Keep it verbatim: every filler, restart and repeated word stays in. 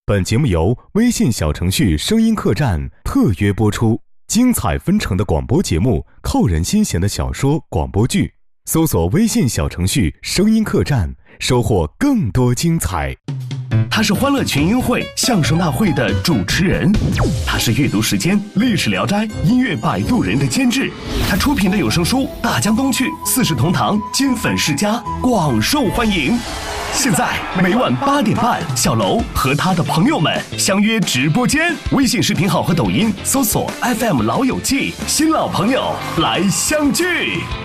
本节目由微信小程序声音客栈特约播出，精彩纷呈的广播节目，扣人心弦的小说广播剧，搜索微信小程序声音客栈，收获更多精彩。 他是欢乐群英会相声大会的主持人，他是阅读时间历史聊斋音乐摆渡人的监制，他出品的有声书《大江东去》四世同堂金粉世家广受欢迎。现在每晚八点半，小楼和他的朋友们相约直播间，微信视频号和抖音搜索 F M 老友记，新老朋友来相聚。